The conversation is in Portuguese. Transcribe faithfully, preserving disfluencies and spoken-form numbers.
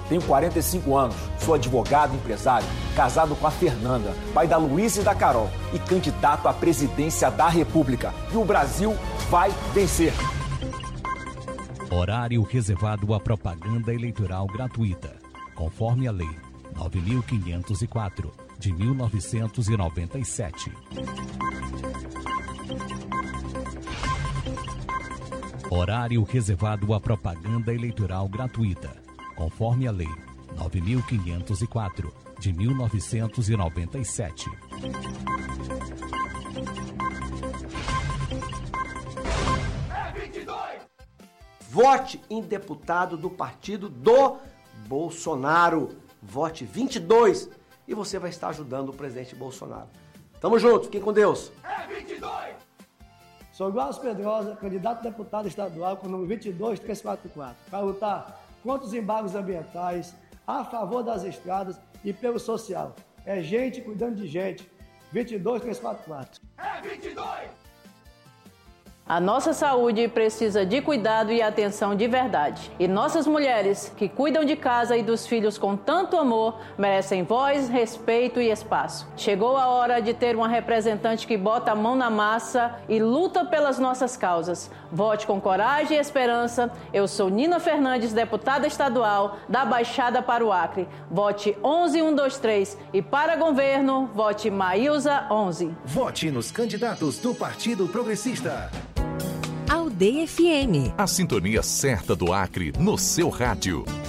Tenho quarenta e cinco anos, sou advogado e empresário, casado com a Fernanda, pai da Luísa e da Carol e candidato à presidência da República. E o Brasil vai vencer. Horário reservado à propaganda eleitoral gratuita, conforme a Lei nove mil quinhentos e quatro, de mil novecentos e noventa e sete. Horário reservado à propaganda eleitoral gratuita, conforme a Lei nove mil quinhentos e quatro, de mil novecentos e noventa e sete. Vote em deputado do partido do Bolsonaro. Vote vinte e dois e você vai estar ajudando o presidente Bolsonaro. Tamo junto, fiquem com Deus. É vinte e dois! Sou Glaucio Pedrosa, candidato a deputado estadual com o número vinte e dois mil trezentos e quarenta e quatro, para lutar contra os embargos ambientais, a favor das estradas e pelo social. É gente cuidando de gente. vinte e dois mil trezentos e quarenta e quatro. É vinte e dois! A nossa saúde precisa de cuidado e atenção de verdade. E nossas mulheres, que cuidam de casa e dos filhos com tanto amor, merecem voz, respeito e espaço. Chegou a hora de ter uma representante que bota a mão na massa e luta pelas nossas causas. Vote com coragem e esperança. Eu sou Nina Fernandes, deputada estadual da Baixada para o Acre. Vote onze mil cento e vinte e três e para governo, vote Maílza onze. Vote nos candidatos do Partido Progressista. Aldeia F M. A sintonia certa do Acre no seu rádio.